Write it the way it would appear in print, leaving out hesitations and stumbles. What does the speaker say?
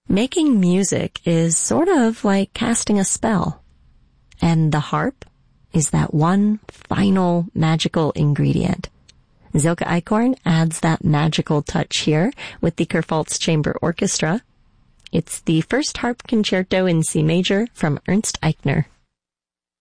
Making music is sort of like casting a spell. And the harp is that one final magical ingredient. Silke Eichhorn adds that magical touch here with the Kurpfalz Chamber Orchestra. It's the first harp concerto in C major from Ernst Eichner.